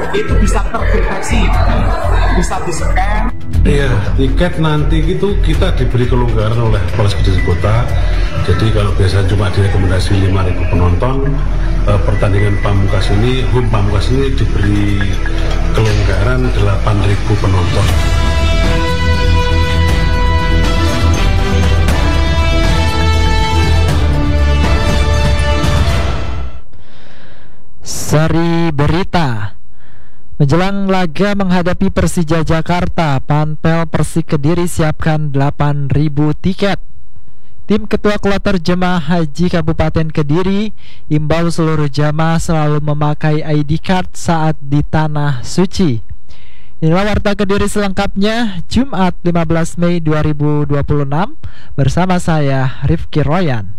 itu bisa terdeteksi, bisa di-scan. Iya, tiket nanti itu kita diberi kelonggaran oleh Polres Kediri Kota. Jadi kalau biasa cuma direkomendasi 5.000 penonton, pertandingan Pamungkas ini, Pamungkas ini diberi kelonggaran 8.000 penonton. Seri berita. Menjelang laga menghadapi Persija Jakarta, Panpel Persik Kediri siapkan 8.000 tiket. Tim Ketua Kloter Jemaah Haji Kabupaten Kediri imbau seluruh jamaah selalu memakai ID card saat di Tanah Suci. Inilah Warta Kediri selengkapnya, Jumat 15 Mei 2026 bersama saya Rifki Royan.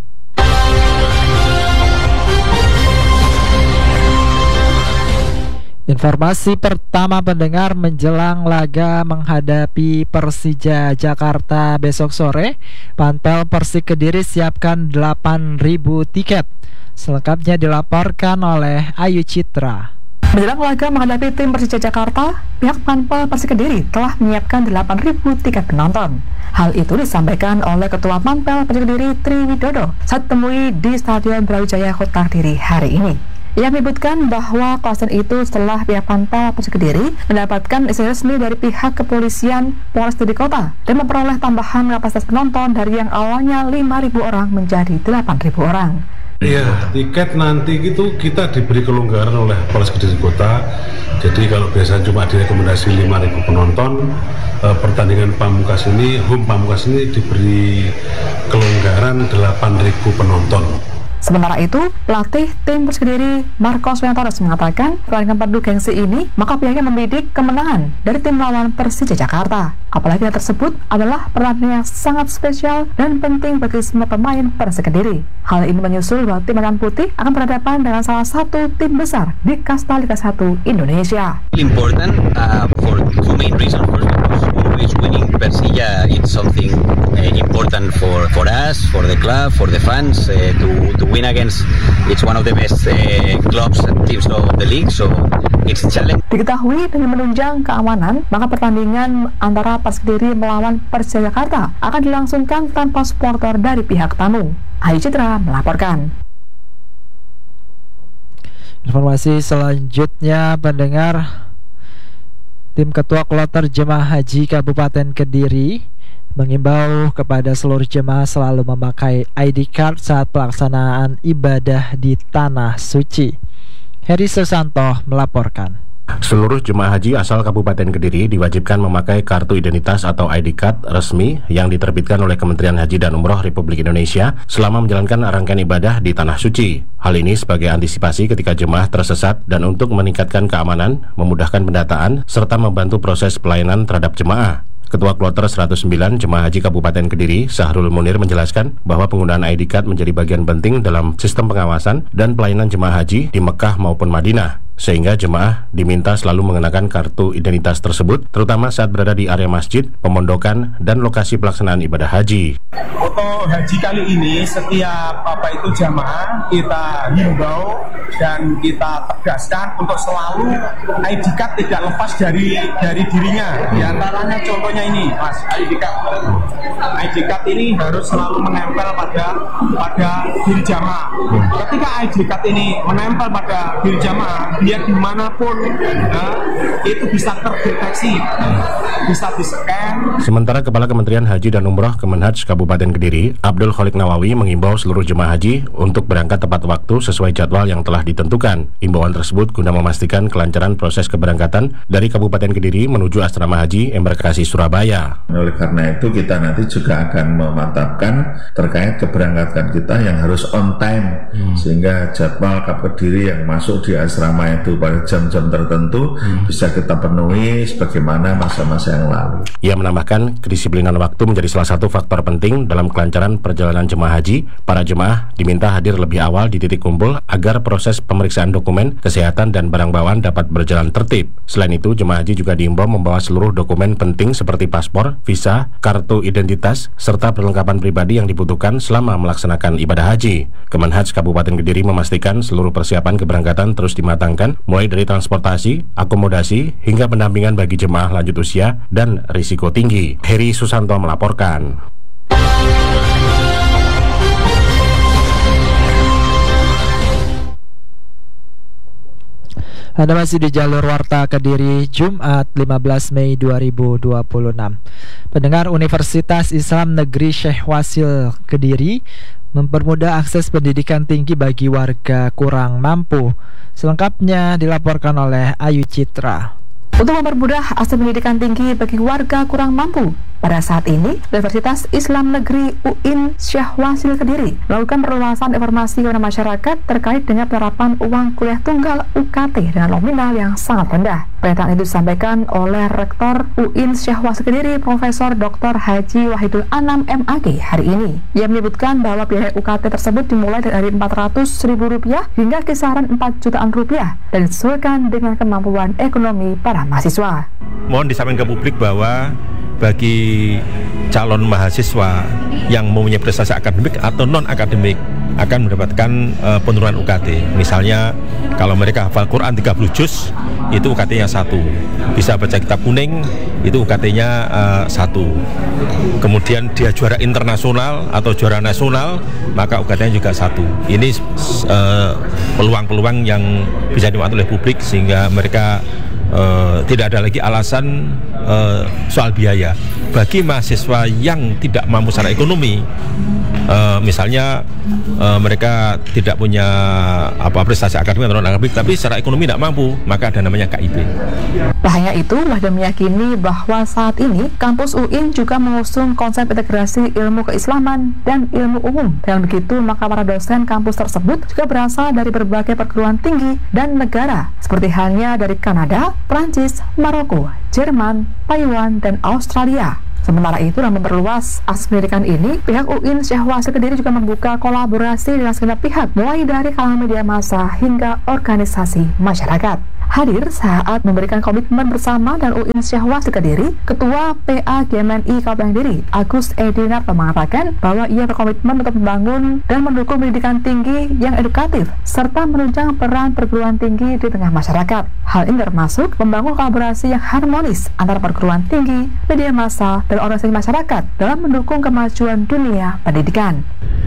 Informasi pertama pendengar menjelang laga menghadapi Persija Jakarta besok sore, Panpel Persik Kediri siapkan 8.000 tiket. Selengkapnya dilaporkan oleh Ayu Citra. Menjelang laga menghadapi tim Persija Jakarta, pihak Panpel Persik Kediri telah menyiapkan 8.000 tiket penonton. Hal itu disampaikan oleh Ketua Panpel Persik Kediri Tri Widodo saat temui di Stadion Brawijaya Kota Kediri hari ini. Ia menyebutkan bahwa kawasan itu setelah pihak Panpel Persik Kediri mendapatkan izin resmi dari pihak kepolisian Polres Kediri Kota dan memperoleh tambahan kapasitas penonton dari yang awalnya 5.000 orang menjadi 8.000 orang. Iya, tiket nanti itu kita diberi kelonggaran oleh Polres Kediri Kota. Jadi kalau biasa cuma direkomendasi 5.000 penonton, pertandingan Pamungkas ini, Pamungkas ini diberi kelonggaran 8.000 penonton. Sementara itu, pelatih tim Persik Kediri Marcos Leontorres mengatakan pertandingan padu gengsi ini maka pihaknya membidik kemenangan dari tim lawan Persija Jakarta. Apalagi yang tersebut adalah pertandingan yang sangat spesial dan penting bagi semua pemain Persik Kediri. Hal ini menyusul bahwa tim Merah Putih akan berhadapan dengan salah satu tim besar di kasta Liga 1 Indonesia. Important for two main reasons. First, because always winning Persija it's something important for us, for the club, for the fans to win against it's one of the best clubs and teams of the league, so it's a challenge. Diketahui dengan menunjang keamanan, maka pertandingan antara Persik Kediri melawan Persija Jakarta akan dilangsungkan tanpa supporter dari pihak tamu. Ayu Citra melaporkan. Informasi selanjutnya pendengar, tim Ketua Kloter Jemaah Haji Kabupaten Kediri mengimbau kepada seluruh jemaah selalu memakai ID card saat pelaksanaan ibadah di Tanah Suci. Heri Susanto melaporkan. Seluruh jemaah haji asal Kabupaten Kediri diwajibkan memakai kartu identitas atau ID card resmi yang diterbitkan oleh Kementerian Haji dan Umroh Republik Indonesia selama menjalankan rangkaian ibadah di Tanah Suci. Hal ini sebagai antisipasi ketika jemaah tersesat dan untuk meningkatkan keamanan, memudahkan pendataan, serta membantu proses pelayanan terhadap jemaah. Ketua Kloter 109 Jemaah Haji Kabupaten Kediri, Sahrul Munir menjelaskan bahwa penggunaan ID card menjadi bagian penting dalam sistem pengawasan dan pelayanan jemaah haji di Mekah maupun Madinah, sehingga jemaah diminta selalu mengenakan kartu identitas tersebut, terutama saat berada di area masjid, pemondokan, dan lokasi pelaksanaan ibadah haji. Untuk haji kali ini, setiap Bapak itu jamaah kita himbau dan kita tegaskan untuk selalu ID card tidak lepas dari dirinya. Di antaranya contohnya ini, Mas, ID card. ID card ini harus selalu menempel pada diri jamaah. Ketika ID card ini menempel pada diri jamaah, dia dimanapun itu bisa terdeteksi, bisa di-scan. Sementara Kepala Kementerian Haji dan Umroh Kemenhaj Kabupaten Kediri, Abdul Khalik Nawawi mengimbau seluruh jemaah haji untuk berangkat tepat waktu sesuai jadwal yang telah ditentukan. Imbauan tersebut guna memastikan kelancaran proses keberangkatan dari Kabupaten Kediri menuju Asrama Haji Embarkasi Surabaya. Oleh karena itu kita nanti juga akan memantapkan terkait keberangkatan kita yang harus on time, sehingga jadwal Kediri yang masuk di asrama itu pada jam-jam tertentu bisa kita penuhi sebagaimana masa-masa yang lalu. Ia menambahkan kedisiplinan waktu menjadi salah satu faktor penting dalam kelancaran perjalanan jemaah haji. Para jemaah diminta hadir lebih awal di titik kumpul agar proses pemeriksaan dokumen, kesehatan, dan barang bawaan dapat berjalan tertib. Selain itu, jemaah haji juga diimbau membawa seluruh dokumen penting seperti paspor, visa, kartu identitas identitas serta perlengkapan pribadi yang dibutuhkan selama melaksanakan ibadah haji. Kemenhaj Kabupaten Kediri memastikan seluruh persiapan keberangkatan terus dimatangkan, mulai dari transportasi, akomodasi, hingga pendampingan bagi jemaah lanjut usia dan risiko tinggi. Heri Susanto melaporkan. Anda masih di jalur Warta Kediri, Jumat 15 Mei 2026. Pendengar, Universitas Islam Negeri Syekh Wasil Kediri mempermudah akses pendidikan tinggi bagi warga kurang mampu. Selengkapnya dilaporkan oleh Ayu Citra. Untuk mempermudah akses pendidikan tinggi bagi warga kurang mampu, pada saat ini Universitas Islam Negeri UIN Syekh Wasil Kediri melakukan perluasan informasi kepada masyarakat terkait dengan penerapan uang kuliah tunggal UKT dengan nominal yang sangat rendah. Pernyataan itu disampaikan oleh Rektor UIN Syekh Wasil Kediri Profesor Dr. Haji Wahidul Anam MAG hari ini. Ia menyebutkan bahwa biaya UKT tersebut dimulai dari Rp400.000 hingga kisaran Rp4 jutaan dan disesuaikan dengan kemampuan ekonomi para mahasiswa. Mohon disampaikan ke publik bahwa bagi calon mahasiswa yang mempunyai prestasi akademik atau non-akademik akan mendapatkan penurunan UKT. Misalnya kalau mereka hafal Quran 30 juz, itu UKT-nya 1. Bisa baca kitab kuning, itu UKT-nya 1. Kemudian dia juara internasional atau juara nasional, maka UKT-nya juga 1. Ini peluang-peluang yang bisa dimanfaatkan oleh publik sehingga mereka tidak ada lagi alasan soal biaya. Bagi mahasiswa yang tidak mampu secara ekonomi, misalnya mereka tidak punya prestasi akademik atau non-akademik, tapi secara ekonomi tidak mampu, maka ada namanya KIP. Tak hanya itu, Wahda meyakini bahwa saat ini kampus UIN juga mengusung konsep integrasi ilmu keislaman dan ilmu umum. Dengan begitu, maka para dosen kampus tersebut juga berasal dari berbagai perguruan tinggi dan negara, seperti halnya dari Kanada, Prancis, Maroko, Jerman, Taiwan, dan Australia. Sementara itu, dalam memperluas akses pendidikan ini, pihak UIN Syekh Wasil Kediri juga membuka kolaborasi dengan segenap pihak, mulai dari kalangan media massa hingga organisasi masyarakat. Hadir saat memberikan komitmen bersama dan UIN Syekh Wasil Kediri, Ketua PA GMNI Kabupaten Kediri, Agus Edinarto mengatakan bahwa ia berkomitmen untuk membangun dan mendukung pendidikan tinggi yang edukatif, serta menunjang peran perguruan tinggi di tengah masyarakat. Hal ini termasuk membangun kolaborasi yang harmonis antara perguruan tinggi, media massa, dan organisasi masyarakat dalam mendukung kemajuan dunia pendidikan.